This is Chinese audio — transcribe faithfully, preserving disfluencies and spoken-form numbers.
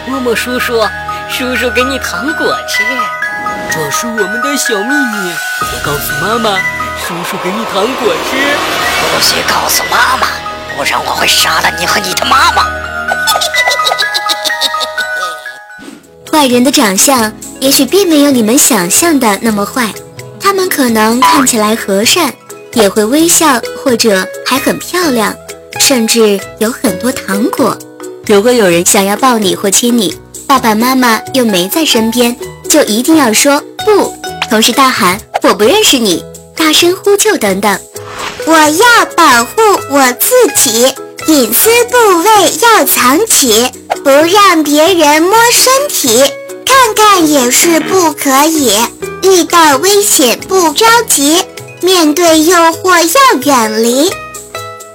摸摸叔叔，叔叔给你糖果吃。 这是我们的小秘密，别告诉妈妈，叔叔给你糖果吃。 不许告诉妈妈，不然我会杀了你和你的妈妈。 坏人的长相也许并没有你们想象的那么坏，他们可能看起来和善，也会微笑，或者还很漂亮，甚至有很多糖果。如果有人想要抱你或亲你，爸爸妈妈又没在身边，就一定要说不，同时大喊我不认识你，大声呼救等等。 我要保护我自己，隐私部位要藏起，不让别人摸身体，看看也是不可以。遇到危险不着急，面对诱惑要远离，